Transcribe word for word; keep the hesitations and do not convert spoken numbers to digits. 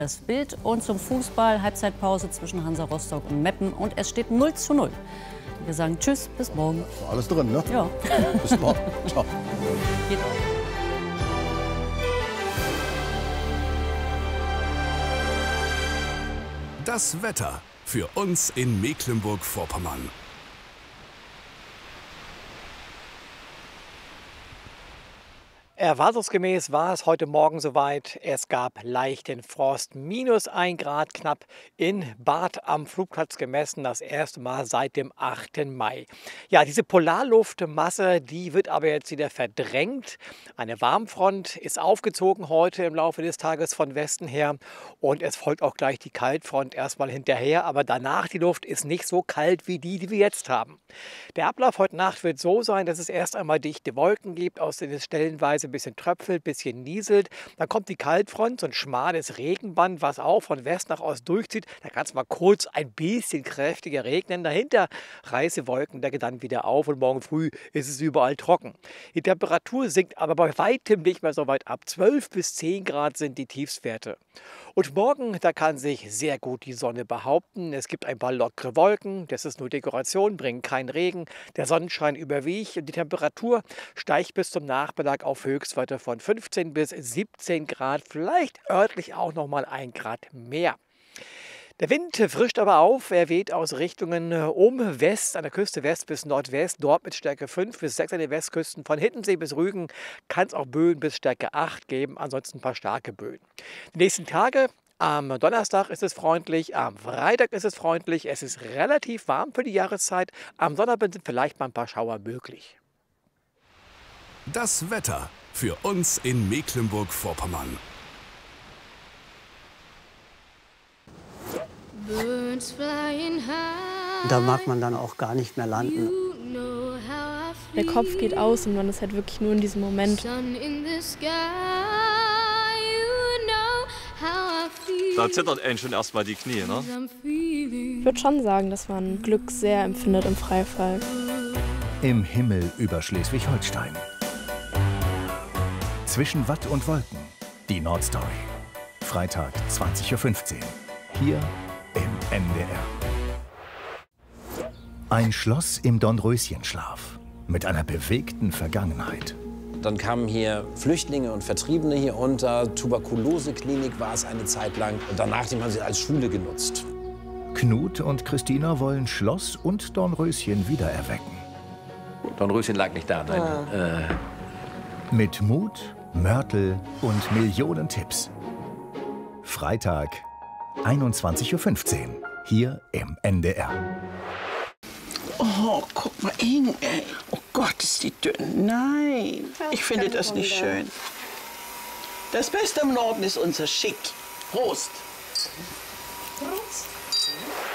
Das Bild und zum Fußball, Halbzeitpause zwischen Hansa Rostock und Meppen und es steht null zu null. Wir sagen Tschüss, bis morgen. Alles drin, ne? Ja. Bis morgen. Ciao. Geht auch. Das Wetter für uns in Mecklenburg-Vorpommern. Erwartungsgemäß war es heute Morgen soweit. Es gab leichten Frost, minus ein Grad knapp in Barth am Flugplatz gemessen, das erste Mal seit dem achten Mai. Ja, diese Polarluftmasse, die wird aber jetzt wieder verdrängt. Eine Warmfront ist aufgezogen heute im Laufe des Tages von Westen her und es folgt auch gleich die Kaltfront erstmal hinterher, aber danach die Luft ist nicht so kalt wie die, die wir jetzt haben. Der Ablauf heute Nacht wird so sein, dass es erst einmal dichte Wolken gibt, aus denen es stellenweise ein bisschen tröpfelt, ein bisschen nieselt. Dann kommt die Kaltfront, so ein schmales Regenband, was auch von West nach Ost durchzieht. Da kann es mal kurz ein bisschen kräftiger regnen. Dahinter reiße Wolkendecke dann wieder auf und morgen früh ist es überall trocken. Die Temperatur sinkt aber bei weitem nicht mehr so weit ab. zwölf bis zehn Grad sind die Tiefstwerte. Und morgen, da kann sich sehr gut die Sonne behaupten. Es gibt ein paar lockere Wolken, das ist nur Dekoration, bringt keinen Regen. Der Sonnenschein überwiegt und die Temperatur steigt bis zum Nachmittag auf Höchstwerte von fünfzehn bis siebzehn Grad, vielleicht örtlich auch noch mal ein Grad mehr. Der Wind frischt aber auf, er weht aus Richtungen um West, an der Küste West bis Nordwest, dort mit Stärke fünf bis sechs an den Westküsten. Von Hiddensee bis Rügen kann es auch Böen bis Stärke acht geben, ansonsten ein paar starke Böen. Die nächsten Tage, am Donnerstag ist es freundlich, am Freitag ist es freundlich, es ist relativ warm für die Jahreszeit, am Sonnabend sind vielleicht mal ein paar Schauer möglich. Das Wetter für uns in Mecklenburg-Vorpommern. Da mag man dann auch gar nicht mehr landen. Der Kopf geht aus und man ist halt wirklich nur in diesem Moment. Da zittert einen schon erstmal die Knie, ne? Ich würde schon sagen, dass man Glück sehr empfindet im Freifall. Im Himmel über Schleswig-Holstein. Zwischen Watt und Wolken. Die Nordstory. Freitag zwanzig Uhr fünfzehn. Hier im N D R. Ein Schloss im Dornröschenschlaf mit einer bewegten Vergangenheit. Dann kamen hier Flüchtlinge und Vertriebene hier unter. Tuberkuloseklinik war es eine Zeit lang. Und danach haben sie als Schule genutzt. Knut und Christina wollen Schloss und Dornröschen wiedererwecken. Dornröschen lag nicht da, nein. Ah. Äh. Mit Mut, Mörtel und Millionen Tipps. Freitag, einundzwanzig Uhr fünfzehn, hier im N D R. Oh, guck mal, Inge, ey. Oh Gott, ist die dünn. Nein, ich finde das nicht schön. Das Beste im Norden ist unser Schick. Prost. Prost.